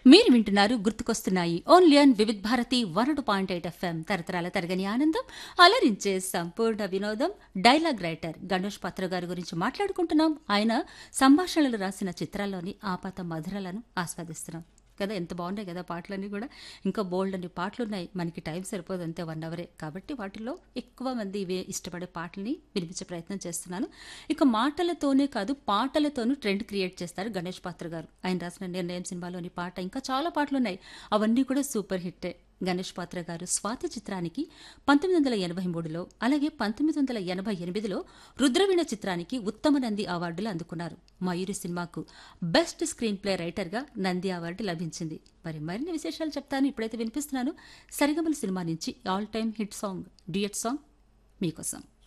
మీరు వింటున్నారు గుర్తుకొస్తున్నాయి only on Vividh Bharati 102.8 FM తరతరాల తరగని ఆనందం అలరించే సంపూర్ణ వినోదం. డైలాగ్ రైటర్ గణేష్ పాత్ర గారి గురించి మాట్లాడుకుంటున్నాం. ఆయన సంభాషణలు రాసిన చిత్రాల్లోని ఆపాత మధురలను ఆస్వాదిస్తున్నాం కదా. ఎంత బాగున్నాయి కదా పాటలన్నీ కూడా. ఇంకా బోల్డ్ అన్ని పాటలు ఉన్నాయి. మనకి టైం సరిపోదు, అంతే 1 అవరే కాబట్టి వాటిలో ఎక్కువ మంది ఇవే ఇష్టపడే పాటల్ని వినిపించే ప్రయత్నం చేస్తున్నాను. ఇక మాటలతోనే కాదు పాటలతోనూ ట్రెండ్ క్రియేట్ చేస్తారు గణేష్ పాత్ర గారు. ఆయన రాసిన నిర్ణయం సినిమాలోని పాట, ఇంకా చాలా పాటలు ఉన్నాయి, అవన్నీ కూడా సూపర్ హిట్టే. గణేష్ పాత్ర గారు స్వాతి చిత్రానికి 1983లో, అలాగే 1988లో రుద్రవీణ చిత్రానికి ఉత్తమ నంది అవార్డులు అందుకున్నారు. మయూరి సినిమాకు బెస్ట్ స్క్రీన్ ప్లే రైటర్గా నంది అవార్డు లభించింది. మరిన్ని విశేషాలు చెప్తాను, ఇప్పుడైతే వినిపిస్తున్నాను. సరిగమల సినిమా నుంచి all time hit song, duet song మీకోసం.